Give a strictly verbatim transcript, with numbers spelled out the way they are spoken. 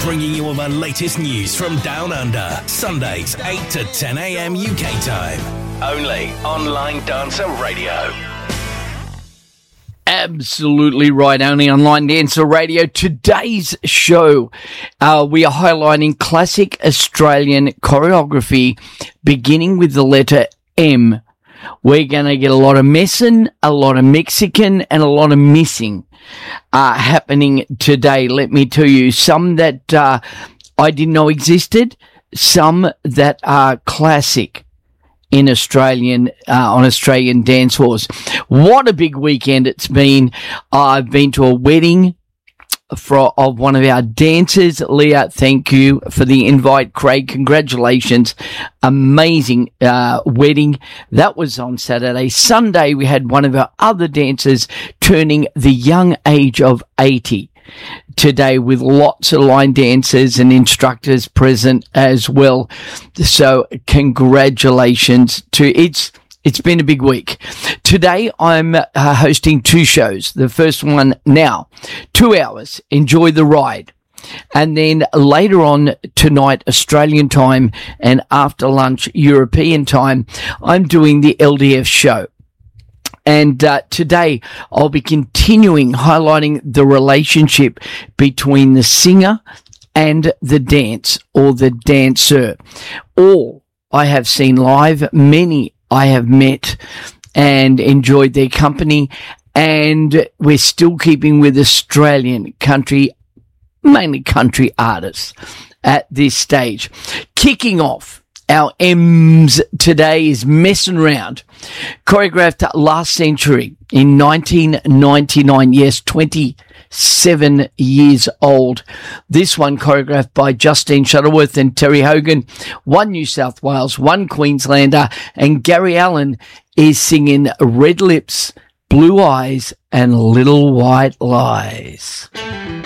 bringing you all the latest news from Down Under. Sundays, eight to ten a.m. U K time. Only on Line Dancer Radio. Absolutely right, only on Line Dancer Radio. Today's show, uh, we are highlighting classic Australian choreography, beginning with the letter M. We're going to get a lot of messing, a lot of Mexican, and a lot of missing uh, happening today. Let me tell you, some that uh, I didn't know existed, some that are classic in Australian, uh, on Australian dance halls. What a big weekend it's been. I've been to a wedding for, of one of our dancers. Leah, thank you for the invite. Craig, congratulations. Amazing, uh, wedding. That was on Saturday. Sunday, we had one of our other dancers turning the young age of eighty. Today, with lots of line dancers and instructors present as well. So congratulations to it's it's been a big week. Today I'm uh, hosting two shows. The first one now, two hours, enjoy the ride. And then later on tonight, Australian time, and after lunch, European time, I'm doing the L D F show. And uh, today I'll be continuing highlighting the relationship between the singer and the dance, or the dancer. All I have seen live, many I have met and enjoyed their company, and we're still keeping with Australian country, mainly country artists at this stage. Kicking off our M's today is Messin' Round, choreographed last century in nineteen ninety-nine. Yes, twenty-seven years old. This one choreographed by Justine Shuttleworth and Terry Hogan, one New South Wales, one Queenslander, and Gary Allen is singing Red Lips, Blue Eyes, and Little White Lies.